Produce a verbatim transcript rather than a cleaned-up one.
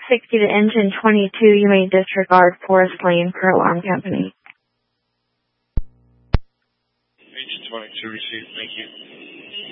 sixty to engine twenty-two, you may disregard Forest Lane for alarm company. Engine twenty-two received, thank you.